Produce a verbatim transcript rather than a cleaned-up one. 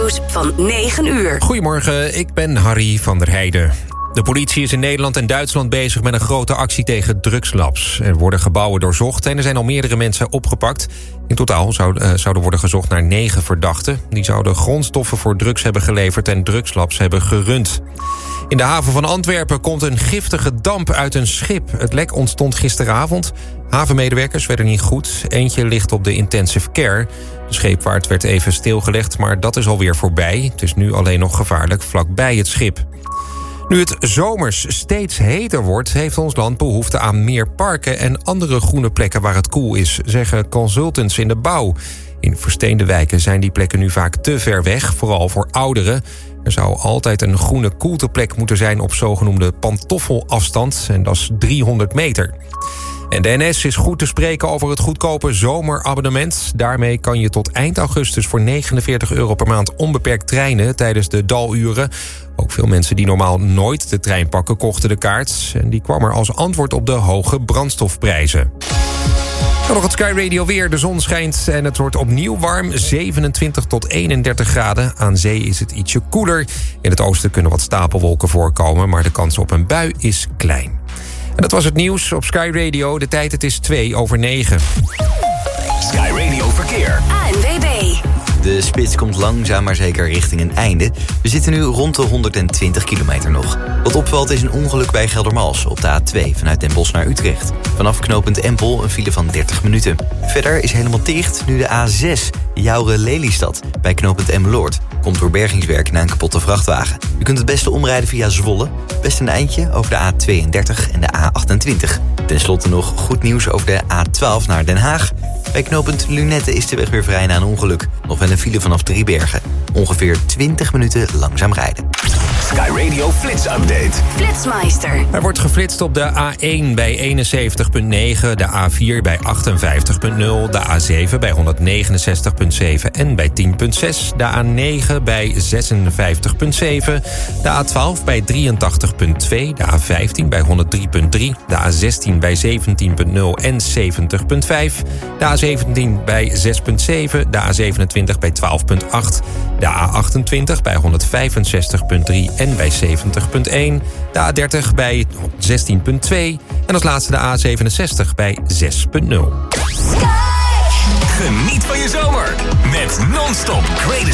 nieuws van negen uur. Goedemorgen, ik ben Harry van der Heijden. De politie is in Nederland en Duitsland bezig met een grote actie tegen drugslabs. Er worden gebouwen doorzocht en er zijn al meerdere mensen opgepakt. In totaal zou, uh, zouden worden gezocht naar negen verdachten. Die zouden grondstoffen voor drugs hebben geleverd en drugslabs hebben gerund. In de haven van Antwerpen komt een giftige damp uit een schip. Het lek ontstond gisteravond. Havenmedewerkers werden niet goed. Eentje ligt op de intensive care. De scheepvaart werd even stilgelegd, maar dat is alweer voorbij. Het is nu alleen nog gevaarlijk vlakbij het schip. Nu het zomers steeds heter wordt, heeft ons land behoefte aan meer parken en andere groene plekken waar het koel is, zeggen consultants in de bouw. In versteende wijken zijn die plekken nu vaak te ver weg, vooral voor ouderen. Er zou altijd een groene koelteplek moeten zijn op zogenoemde pantoffelafstand, en dat is driehonderd meter. En de N S is goed te spreken over het goedkope zomerabonnement. Daarmee kan je tot eind augustus voor negenenveertig euro per maand onbeperkt treinen tijdens de daluren. Ook veel mensen die normaal nooit de trein pakken, kochten de kaart. En die kwam er als antwoord op de hoge brandstofprijzen. Dan nog het Sky Radio weer. De zon schijnt en het wordt opnieuw warm. zevenentwintig tot eenendertig graden. Aan zee is het ietsje koeler. In het oosten kunnen wat stapelwolken voorkomen, maar de kans op een bui is klein. En dat was het nieuws op Sky Radio. De tijd, het is twee over negen. Sky Radio Verkeer. A N W B. De spits komt langzaam maar zeker richting een einde. We zitten nu rond de honderdtwintig kilometer nog. Wat opvalt is een ongeluk bij Geldermals op de A twee vanuit Den Bosch naar Utrecht. Vanaf knooppunt Empel een file van dertig minuten. Verder is helemaal dicht nu de A zes, Jouren-Lelystad, bij knooppunt Emmeloord. Komt door bergingswerk na een kapotte vrachtwagen. U kunt het beste omrijden via Zwolle. Best een eindje over de A tweeëndertig en de A achtentwintig. Ten slotte nog goed nieuws over de A twaalf naar Den Haag. Bij knooppunt Lunette is de weg weer vrij na een ongeluk. Nog wel een file vanaf Driebergen. Ongeveer twintig minuten langzaam rijden. Sky Radio Flits Update. Flitsmeister. Er wordt geflitst op de A één bij eenenzeventig komma negen, de A vier bij achtenvijftig komma nul, de A zeven bij honderdnegenenzestig komma zeven en bij tien komma zes, de A negen bij zesenvijftig komma zeven, de A twaalf bij drieëntachtig komma twee, de A vijftien bij honderddrie komma drie, de A zestien bij zeventien komma nul en zeventig komma vijf, de A zeventien bij zes komma zeven, de A zevenentwintig bij twaalf komma acht, de A achtentwintig bij honderdvijfenzestig komma drie en bij zeventig komma één, de A dertig bij zestien komma twee en als laatste de A zevenenzestig bij zes komma nul. Geniet van je zomer met non-stop greatest